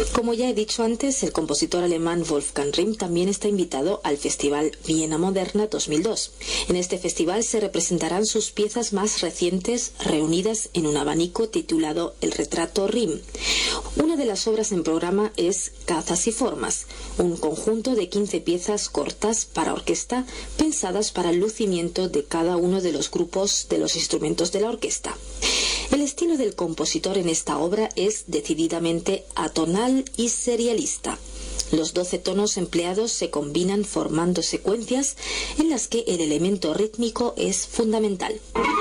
Como ya he dicho antes, el compositor alemán Wolfgang Rihm también está invitado al Festival Viena Moderna 2002. En este festival se representarán sus piezas más recientes reunidas en un abanico titulado El retrato Rihm. Una de las obras en programa es Cazas y Formas, un conjunto de 15 piezas cortas para orquesta pensadas para el lucimiento de cada uno de los grupos de los instrumentos de la orquesta. El estilo del compositor en esta obra es decididamente atonal y serialista. Los 12 tonos empleados se combinan formando secuencias en las que el elemento rítmico es fundamental.